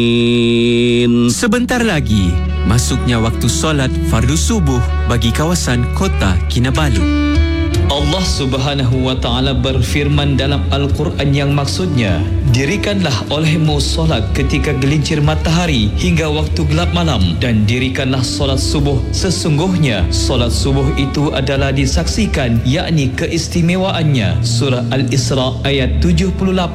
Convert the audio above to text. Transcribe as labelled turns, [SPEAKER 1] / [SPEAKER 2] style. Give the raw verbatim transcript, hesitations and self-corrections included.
[SPEAKER 1] Sebentar lagi, masuknya waktu solat fardu subuh bagi kawasan Kota Kinabalu.
[SPEAKER 2] Allah Subhanahu wa taala berfirman dalam Al-Quran yang maksudnya, dirikanlah olehmu solat ketika gelincir matahari hingga waktu gelap malam, dan dirikanlah solat subuh. Sesungguhnya solat subuh itu adalah disaksikan, yakni keistimewaannya. Surah Al-Isra ayat tujuh puluh lapan.